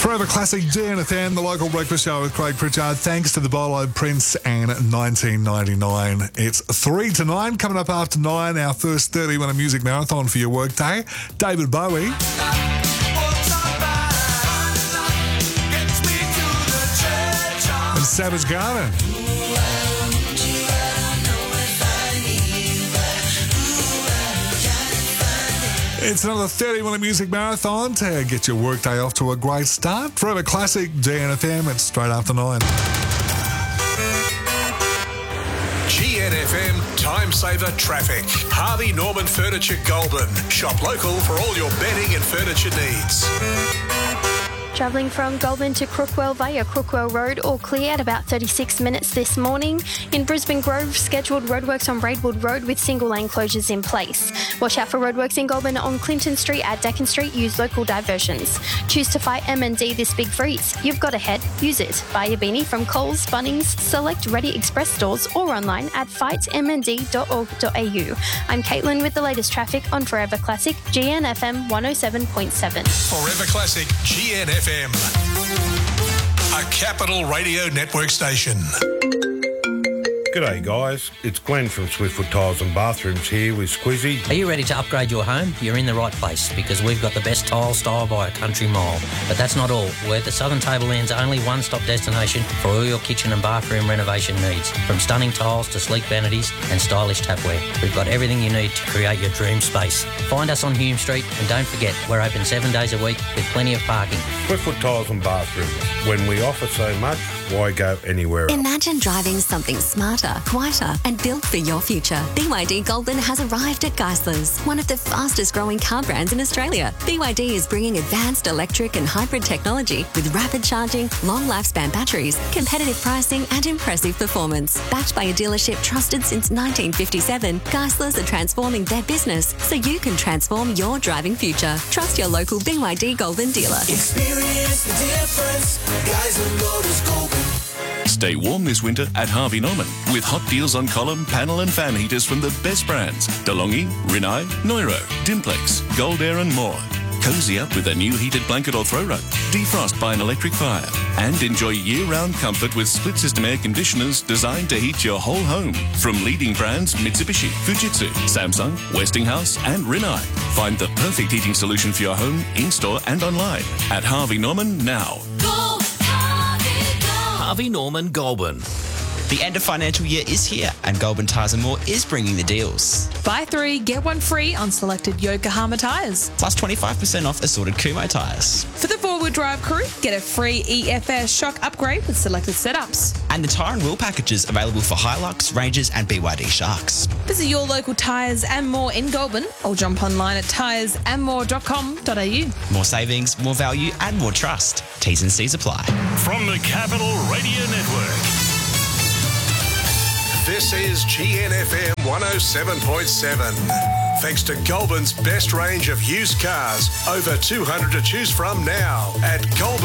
Forever Classic GNFM, the local breakfast show with Craig Pritchard. Thanks to the Bolo Prince and 1999. It's 3 to 9. Coming up after 9, our first 30-minute music marathon for your workday. David Bowie. And Savage Garden. It's another 30-minute music marathon to get your workday off to a great start. Forever Classic, GNFM, it's straight after 9. GNFM Time Saver Traffic. Harvey Norman Furniture Goulburn. Shop local for all your bedding and furniture needs. Travelling from Goulburn to Crookwell via Crookwell Road, all clear at about 36 minutes this morning. In Brisbane Grove, scheduled roadworks on Braidwood Road with single-lane closures in place. Watch out for roadworks in Goulburn on Clinton Street at Deccan Street. Use local diversions. Choose to fight M&D this big freeze. You've got a head, use it. Buy your beanie from Coles, Bunnings, select Ready Express stores or online at fightmnd.org.au. I'm Caitlin with the latest traffic on Forever Classic, GNFM 107.7. Forever Classic, GNFM. A Capital Radio Network station. G'day guys, it's Glenn from Swiftfoot Tiles and Bathrooms here with Squizzy. Are you ready to upgrade your home? You're in the right place because we've got the best tile style by a country mile. But that's not all. We're the Southern Tableland's only one-stop destination for all your kitchen and bathroom renovation needs. From stunning tiles to sleek vanities and stylish tapware, we've got everything you need to create your dream space. Find us on Hume Street and don't forget, we're open 7 days a week with plenty of parking. Swiftfoot Tiles and Bathrooms. When we offer so much, why go anywhere else? Imagine driving something smarter, quieter and built for your future. BYD Goulburn has arrived at Geisler's, one of the fastest growing car brands in Australia. BYD is bringing advanced electric and hybrid technology with rapid charging, long lifespan batteries, competitive pricing and impressive performance. Backed by a dealership trusted since 1957, Geisler's are transforming their business so you can transform your driving future. Trust your local BYD Goulburn dealer. Experience the difference. Geisler Motors Goulburn. Stay warm this winter at Harvey Norman with hot deals on column, panel and fan heaters from the best brands. DeLonghi, Rinnai, Neuro, Dimplex, Gold Air and more. Cozy up with a new heated blanket or throw rug. Defrost by an electric fire. And enjoy year-round comfort with split-system air conditioners designed to heat your whole home. From leading brands Mitsubishi, Fujitsu, Samsung, Westinghouse and Rinnai. Find the perfect heating solution for your home, in-store and online at Harvey Norman now. Harvey Norman Goulburn. The end of financial year is here and Goulburn Tyres & More is bringing the deals. Buy 3, get 1 free on selected Yokohama tyres. Plus 25% off assorted Kumho tyres. For the four-wheel drive crew, get a free EFS shock upgrade with selected setups. And the tyre and wheel packages available for Hilux, Rangers and BYD Sharks. Visit your local Tyres & More in Goulburn or jump online at tyresandmore.com.au. More savings, more value and more trust. T's and C's apply. From the Capital Radio Network. This is GNFM 107.7. Thanks to Goulburn's best range of used cars. Over 200 to choose from now at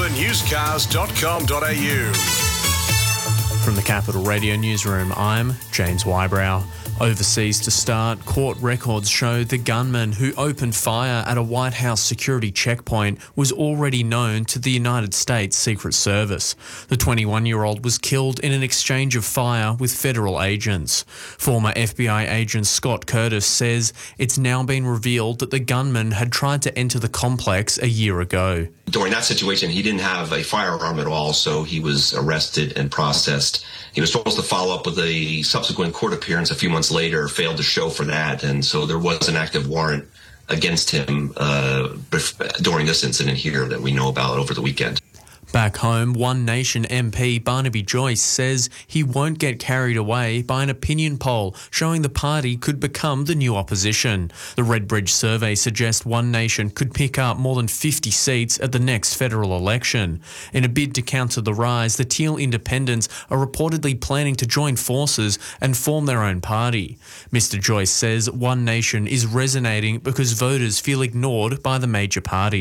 goulburnusedcars.com.au. From the Capital Radio Newsroom, I'm James Wybrow. Overseas to start, court records show the gunman who opened fire at a White House security checkpoint was already known to the United States Secret Service. The 21-year-old was killed in an exchange of fire with federal agents. Former FBI agent Scott Curtis says it's now been revealed that the gunman had tried to enter the complex a year ago. During that situation, he didn't have a firearm at all, so he was arrested and processed. He was supposed to follow up with a subsequent court appearance a few months later, failed to show for that, and so there was an active warrant against him during this incident here that we know about over the weekend. Back home, One Nation MP Barnaby Joyce says he won't get carried away by an opinion poll showing the party could become the new opposition. The Redbridge survey suggests One Nation could pick up more than 50 seats at the next federal election. In a bid to counter the rise, the Teal Independents are reportedly planning to join forces and form their own party. Mr Joyce says One Nation is resonating because voters feel ignored by the major parties.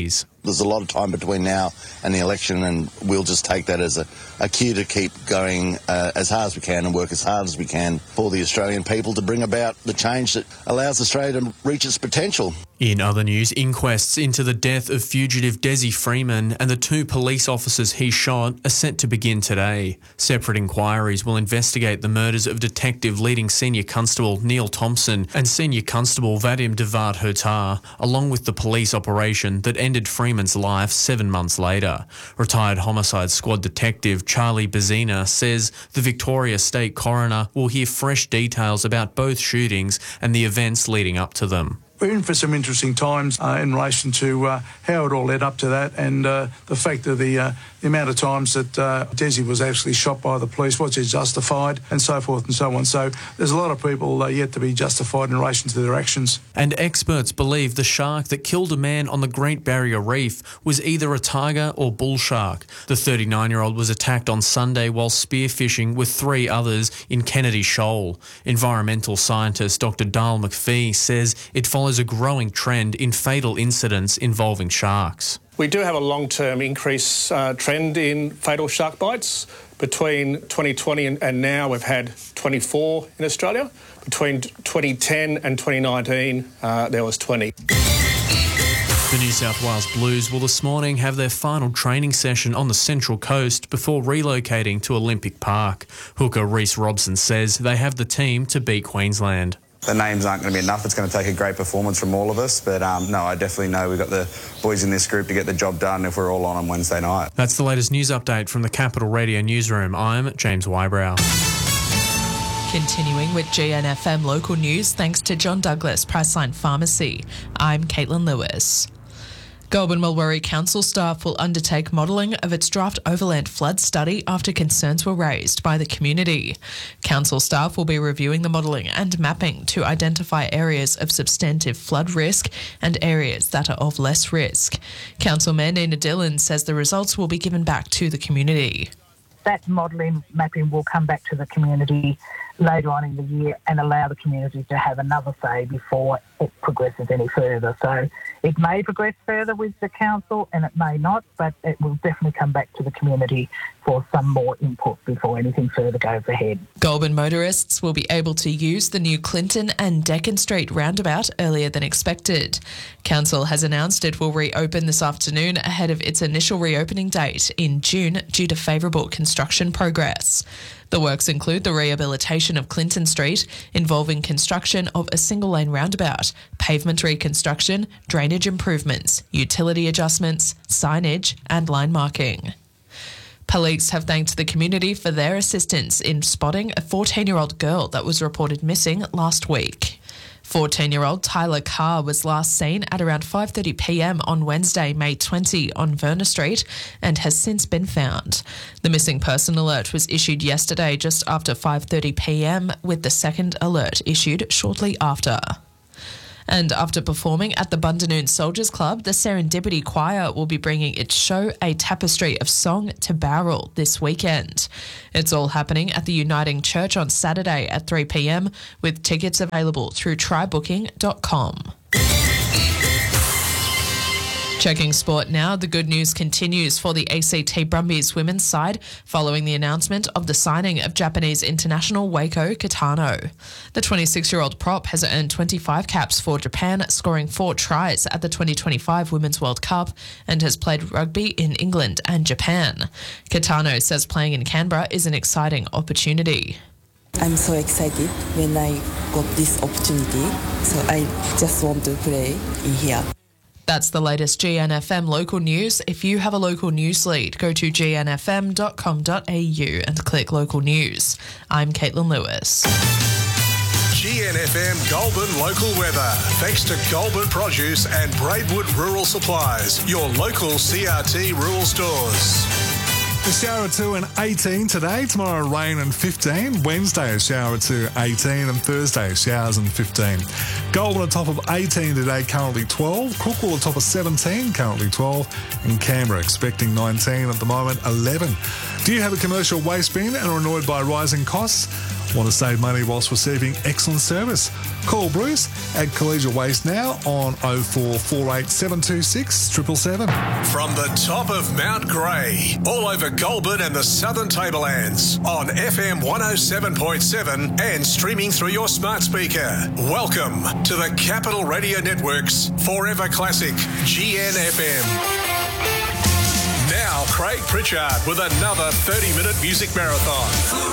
there's a lot of time between now and the election, and we'll just take that as a cue to keep going as hard as we can and work as hard as we can for the Australian people to bring about the change that allows Australia to reach its potential. In other news, inquests into the death of fugitive Desi Freeman and the 2 police officers he shot are set to begin today. Separate inquiries will investigate the murders of Detective Leading Senior Constable Neil Thompson and Senior Constable Vadim Devat Hurtar, along with the police operation that ended Freeman's life 7 months later. Retired Homicide Squad Detective Charlie Bazina says the Victoria State Coroner will hear fresh details about both shootings and the events leading up to them. We're in for some interesting times in relation to how it all led up to that, and the fact that the amount of times that Desi was actually shot by the police, was it justified, and so forth and so on. So there's a lot of people yet to be justified in relation to their actions. And experts believe the shark that killed a man on the Great Barrier Reef was either a tiger or bull shark. The 39-year-old was attacked on Sunday while spearfishing with 3 others in Kennedy Shoal. Environmental scientist Dr. Dale McPhee says it follows a growing trend in fatal incidents involving sharks. We do have a long-term increase trend in fatal shark bites. Between 2020 and now, we've had 24 in Australia. Between 2010 and 2019, there was 20. The New South Wales Blues will this morning have their final training session on the Central Coast before relocating to Olympic Park. Hooker Reece Robson says they have the team to beat Queensland. The names aren't going to be enough. It's going to take a great performance from all of us. But no, I definitely know we've got the boys in this group to get the job done if we're all on Wednesday night. That's the latest news update from the Capital Radio newsroom. I'm James Wybrow. Continuing with GNFM local news, thanks to John Douglas Priceline Pharmacy. I'm Caitlin Lewis. Goulburn-Mulwurry Council staff will undertake modelling of its draft overland flood study after concerns were raised by the community. Council staff will be reviewing the modelling and mapping to identify areas of substantive flood risk and areas that are of less risk. Councilman Nina Dillon says the results will be given back to the community. That modelling mapping will come back to the community later on in the year and allow the community to have another say before it progresses any further. So it may progress further with the council and it may not, but it will definitely come back to the community for some more input before anything further goes ahead. Goulburn motorists will be able to use the new Clinton and Deccan Street roundabout earlier than expected. Council has announced it will reopen this afternoon ahead of its initial reopening date in June due to favourable construction progress. The works include the rehabilitation of Clinton Street, involving construction of a single-lane roundabout, pavement reconstruction, drainage improvements, utility adjustments, signage and line marking. Police have thanked the community for their assistance in spotting a 14-year-old girl that was reported missing last week. 14-year-old Tyler Carr was last seen at around 5:30 p.m. on Wednesday, May 20 on Verna Street and has since been found. The missing person alert was issued yesterday just after 5:30 p.m. with the second alert issued shortly after. And after performing at the Bundanoon Soldiers Club, the Serendipity Choir will be bringing its show A Tapestry of Song to Bowral this weekend. It's all happening at the Uniting Church on Saturday at 3 p.m, with tickets available through trybooking.com. Checking sport now, the good news continues for the ACT Brumbies women's side following the announcement of the signing of Japanese international Waiko Kitano. The 26-year-old prop has earned 25 caps for Japan, scoring 4 tries at the 2025 Women's World Cup and has played rugby in England and Japan. Kitano says playing in Canberra is an exciting opportunity. I'm so excited when I got this opportunity, so I just want to play in here. That's the latest GNFM local news. If you have a local news lead, go to gnfm.com.au and click local news. I'm Caitlin Lewis. GNFM Goulburn local weather. Thanks to Goulburn Produce and Braidwood Rural Supplies, your local CRT rural stores. A shower or 2 and 18 today. Tomorrow, rain and 15. Wednesday, a shower or 2, 18. And Thursday, showers and 15. Goulburn on top of 18 today, currently 12. Crookwell on top of 17, currently 12. And Canberra expecting 19 at the moment, 11. Do you have a commercial waste bin and are annoyed by rising costs? Want to save money whilst receiving excellent service? Call Bruce at Collegiate Waste now on 0448 726 777. From the top of Mount Grey, all over Goulburn and the Southern Tablelands, on FM 107.7 and streaming through your smart speaker. Welcome to the Capital Radio Network's Forever Classic GNFM. Now, Craig Pritchard with another 30-minute music marathon.